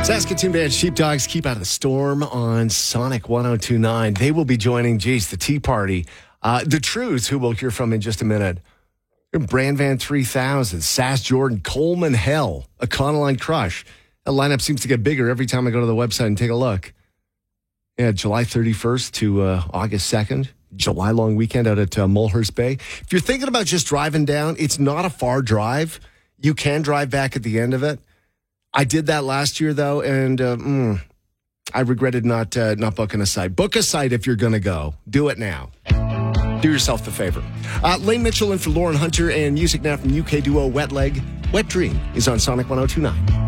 Saskatoon band Sheepdogs keep out of the storm on Sonic 102.9. They will be joining, the Tea Party. The Truths, who we'll hear from in just a minute. Brand Van 3000, Sass Jordan, Coleman Hell, Econoline Crush. That lineup seems to get bigger every time I go to the website and take a look. Yeah, July 31st to August 2nd. July long weekend out at Mulhurst Bay. If you're thinking about just driving down, it's not a far drive. You can drive back at the end of it. I did that last year, though, and I regretted not booking a site. Book a site if you're going to go. Do it now. Do yourself the favor. Lane Mitchell in for Lauren Hunter, and music now from UK duo Wet Leg. Wet Dream is on Sonic 102.9.